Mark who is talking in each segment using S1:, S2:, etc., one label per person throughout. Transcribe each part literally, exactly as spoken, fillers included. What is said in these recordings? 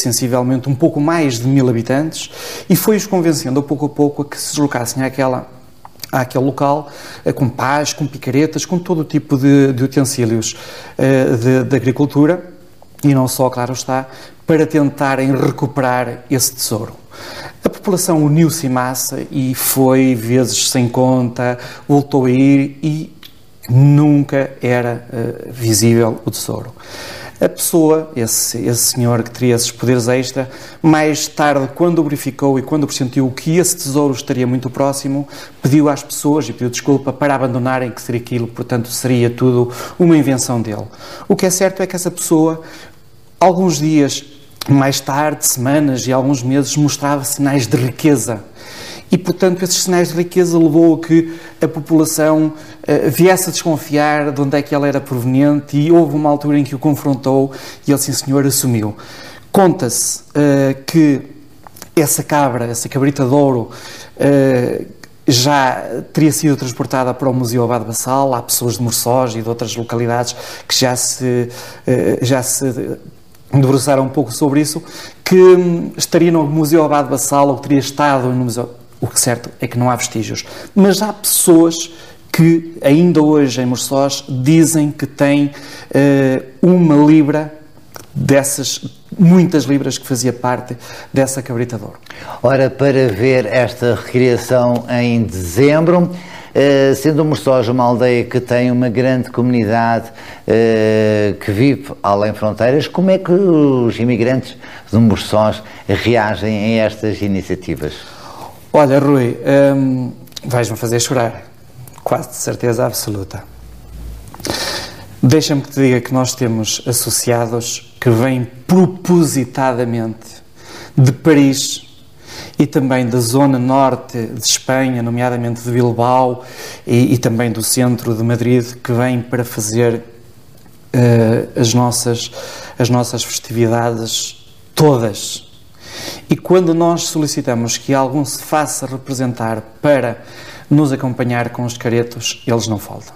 S1: sensivelmente um pouco mais de mil habitantes, e foi-os convencendo a pouco a pouco a que se deslocassem àquela, àquele local, com pás, com picaretas, com todo o tipo de, de utensílios de, de agricultura, e não só, claro está, para tentarem recuperar esse tesouro. A população uniu-se em massa e foi vezes sem conta, voltou a ir e nunca era uh, visível o tesouro. A pessoa, esse, esse senhor que teria esses poderes extra, mais tarde, quando verificou e quando pressentiu que esse tesouro estaria muito próximo, pediu às pessoas e pediu desculpa para abandonarem que seria aquilo, portanto seria tudo uma invenção dele. O que é certo é que essa pessoa, alguns dias mais tarde, semanas e alguns meses, mostrava sinais de riqueza. E, portanto, esses sinais de riqueza levou a que a população uh, viesse a desconfiar de onde é que ela era proveniente, e houve uma altura em que o confrontou e ele, sim senhor, assumiu. Conta-se uh, que essa cabra, essa cabrita de ouro, uh, já teria sido transportada para o Museu Abade Bassal. Há pessoas de Morçós e de outras localidades que já se... Uh, já se debruçaram um pouco sobre isso, que hum, estaria no Museu Abade Bassal ou que teria estado no Museu. O que é certo é que não há vestígios. Mas há pessoas que, ainda hoje em Morçós, dizem que têm uh, uma libra dessas, muitas libras que fazia parte dessa cabrita de ouro.
S2: Ora, para ver esta recriação em dezembro, Uh, sendo Morçós uma aldeia que tem uma grande comunidade uh, que vive além fronteiras, como é que os imigrantes de Morçós reagem a estas iniciativas?
S1: Olha, Rui, um, vais-me fazer chorar, quase de certeza absoluta. Deixa-me que te diga que nós temos associados que vêm propositadamente de Paris e também da zona norte de Espanha, nomeadamente de Bilbao e, e também do centro de Madrid, que vêm para fazer uh, as, nossas, as nossas festividades todas. E quando nós solicitamos que algum se faça representar para nos acompanhar com os caretos, eles não faltam.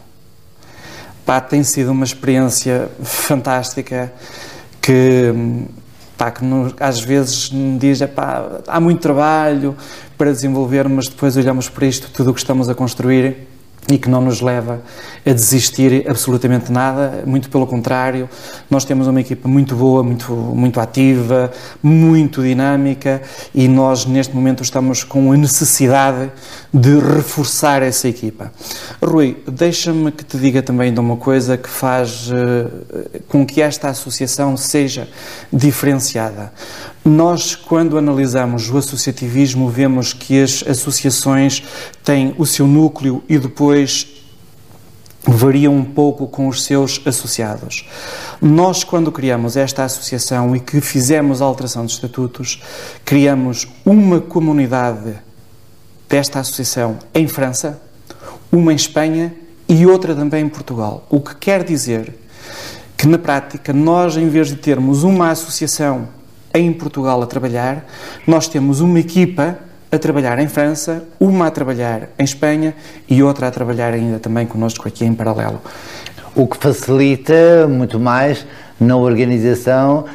S1: Pá, tem sido uma experiência fantástica que... Pá, que nos, às vezes me diz, pá, há muito trabalho para desenvolver, mas depois olhamos para isto, tudo o que estamos a construir, e que não nos leva a desistir absolutamente nada, muito pelo contrário. Nós temos uma equipa muito boa, muito, muito ativa, muito dinâmica, e nós neste momento estamos com a necessidade de reforçar essa equipa. Rui, deixa-me que te diga também de uma coisa que faz uh, com que esta associação seja diferenciada. Nós, quando analisamos o associativismo, vemos que as associações têm o seu núcleo e depois variam um pouco com os seus associados. Nós, quando criamos esta associação e que fizemos a alteração de estatutos, criamos uma comunidade desta associação em França, uma em Espanha e outra também em Portugal. O que quer dizer que, na prática, nós, em vez de termos uma associação em Portugal a trabalhar, nós temos uma equipa a trabalhar em França, uma a trabalhar em Espanha e outra a trabalhar ainda também connosco aqui em paralelo.
S2: O que facilita muito mais na organização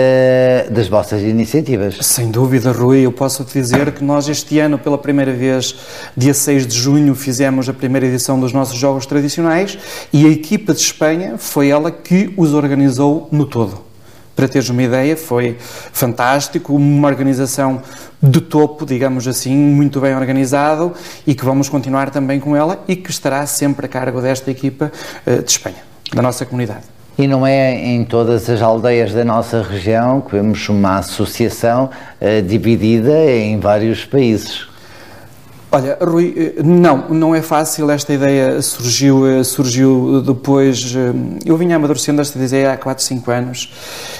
S2: uh, das vossas iniciativas.
S1: Sem dúvida, Rui, eu posso te dizer que nós este ano, pela primeira vez, dia seis de junho, fizemos a primeira edição dos nossos Jogos Tradicionais e a equipa de Espanha foi ela que os organizou no todo. Para teres uma ideia, foi fantástico, uma organização de topo, digamos assim, muito bem organizado, e que vamos continuar também com ela e que estará sempre a cargo desta equipa uh, de Espanha, da nossa comunidade.
S2: E não é em todas as aldeias da nossa região que vemos uma associação uh, dividida em vários países.
S1: Olha, Rui, não, não é fácil. Esta ideia surgiu, surgiu depois, eu vinha amadurecendo esta ideia há quatro, cinco anos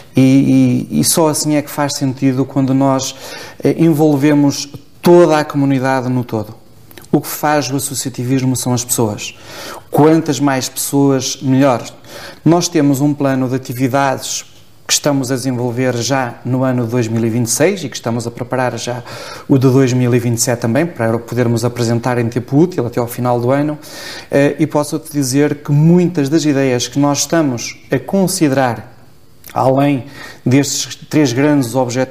S1: e, e, e só assim é que faz sentido quando nós envolvemos toda a comunidade no todo. O que faz o associativismo são as pessoas. Quantas mais pessoas, melhor. Nós temos um plano de atividades que estamos a desenvolver já no ano de dois mil e vinte e seis e que estamos a preparar já o de dois mil e vinte e sete também, para podermos apresentar em tempo útil até ao final do ano, e posso-te dizer que muitas das ideias que nós estamos a considerar além destes três grandes objetivos